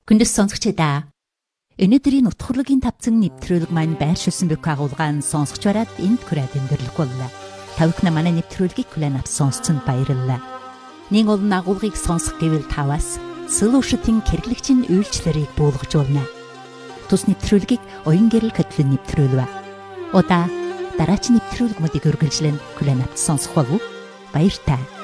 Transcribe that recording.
Хүндэс сонсогчдаа өнөөдрийн утгуурлын тавцан нэвтрүүлэг маань байршуулсан бүх агуулгаан сонсогч бараад энд хүрээд өндөрлөх боллоо. Тавхна манай нэвтрүүлгийг хүлээн авсан сонсцонд баярлалаа. Нэг олон агуулгыг сонсох гэвэл таваас сэлүүшитийн хэрэглэгчийн үйлчлэлийг буулгаж болно. Тус нэвтрүүлгийг оюун гэрэл хөтлөн нэвтрүүлвэ. Удаа дараач нэвтрүүлгүүдийг үргэлжлэн хүлээн авч сонсох болов уу? Баяртай.